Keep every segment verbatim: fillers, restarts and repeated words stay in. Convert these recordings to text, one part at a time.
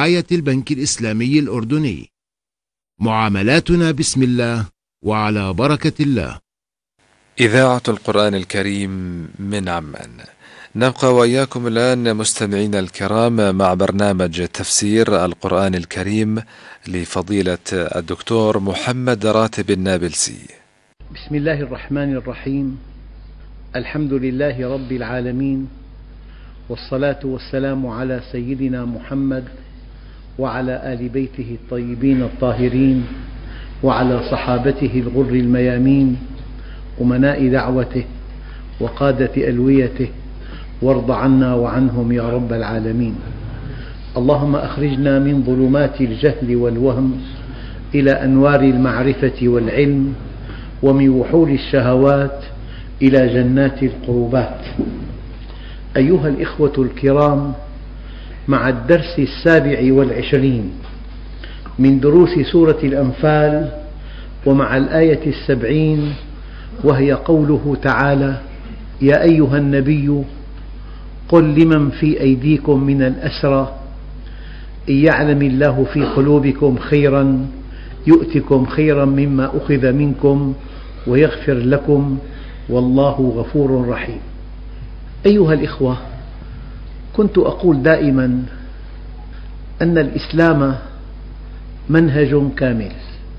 برعاية البنك الإسلامي الأردني. معاملاتنا بسم الله وعلى بركة الله. إذاعة القرآن الكريم من عمان. نبقى وإياكم الآن مستمعين الكرام مع برنامج تفسير القرآن الكريم لفضيلة الدكتور محمد راتب النابلسي. بسم الله الرحمن الرحيم. الحمد لله رب العالمين، والصلاة والسلام على سيدنا محمد وعلى آل بيته الطيبين الطاهرين وعلى صحابته الغر الميامين أمناء دعوته وقادة ألويته، وارض عنا وعنهم يا رب العالمين. اللهم أخرجنا من ظلمات الجهل والوهم إلى أنوار المعرفة والعلم، ومن وحول الشهوات إلى جنات القربات. أيها الإخوة الكرام، مع الدرس السابع والعشرين من دروس سورة الأنفال، ومع الآية السبعين، وهي قوله تعالى: يا أيها النبي قل لمن في أيديكم من الأسرى إن يعلم الله في قلوبكم خيرا يؤتكم خيرا مما أخذ منكم ويغفر لكم والله غفور رحيم. أيها الإخوة، كنت أقول دائما أن الإسلام منهج كامل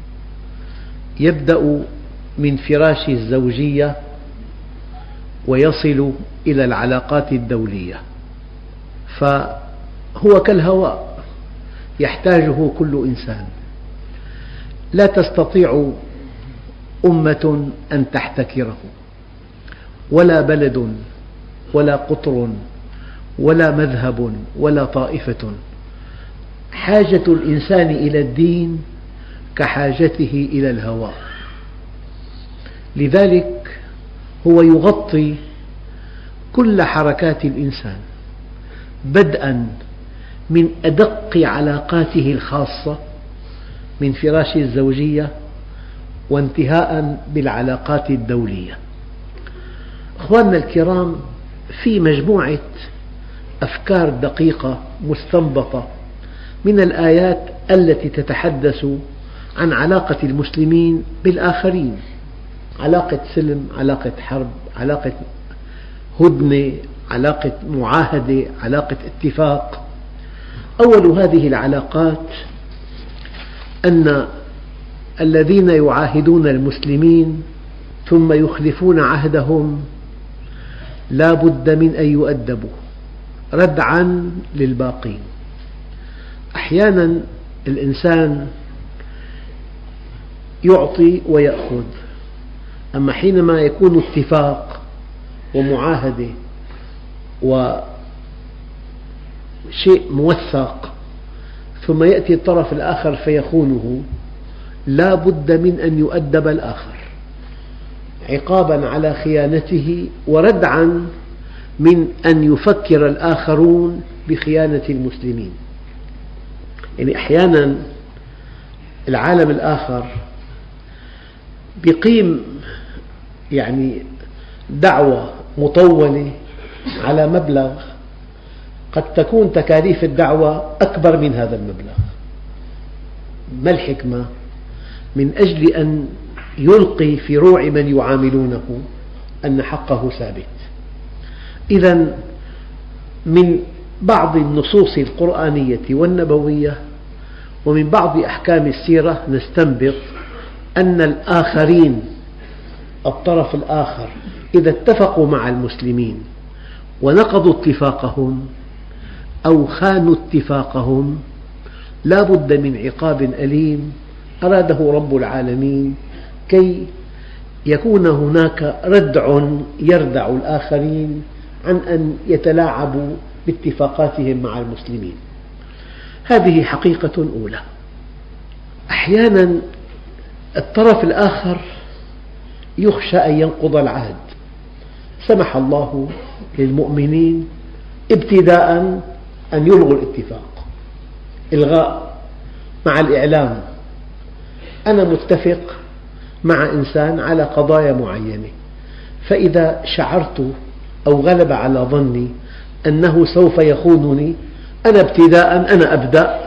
يبدأ من فراش الزوجية ويصل إلى العلاقات الدولية، فهو كالهواء يحتاجه كل إنسان. لا تستطيع أمة أن تحتكره، ولا بلد ولا قطر ولا مذهب ولا طائفة. حاجة الإنسان إلى الدين كحاجته إلى الهواء، لذلك هو يغطي كل حركات الإنسان، بدءا من أدق علاقاته الخاصة من فراش الزوجية، وانتهاء بالعلاقات الدولية. أخواننا الكرام، في مجموعة أفكار دقيقة مستنبطة من الآيات التي تتحدث عن علاقة المسلمين بالآخرين، علاقة سلم، علاقة حرب، علاقة هدنة، علاقة معاهدة، علاقة اتفاق. أول هذه العلاقات أن الذين يعاهدون المسلمين ثم يخلفون عهدهم لا بد من أن يؤدبوا ردعا للباقين. أحيانا الإنسان يعطي ويأخذ، أما حينما يكون اتفاق ومعاهدة وشيء موثق ثم يأتي الطرف الآخر فيخونه، لا بد من أن يؤدب الآخر عقابا على خيانته، وردعا من أن يفكر الآخرون بخيانة المسلمين. يعني أحيانا العالم الآخر بيقيم يعني دعوة مطولة على مبلغ قد تكون تكاليف الدعوة أكبر من هذا المبلغ. ما الحكمة؟ من أجل أن يلقي في روع من يعاملونه أن حقه ثابت. إذن من بعض النصوص القرآنية والنبوية ومن بعض أحكام السيرة نستنبط أن الآخرين، الطرف الآخر، إذا اتفقوا مع المسلمين ونقضوا اتفاقهم أو خانوا اتفاقهم لا بد من عقاب أليم أراده رب العالمين كي يكون هناك ردع يردع الآخرين عن أن يتلاعبوا باتفاقاتهم مع المسلمين. هذه حقيقة أولى. أحيانا الطرف الآخر يخشى أن ينقض العهد، سمح الله للمؤمنين ابتداء أن يلغوا الاتفاق، إلغاء مع الإعلام: أنا متفق مع إنسان على قضايا معينة، فإذا شعرت أو غلب على ظني أنه سوف يخونني، أنا ابتداء أنا أبدأ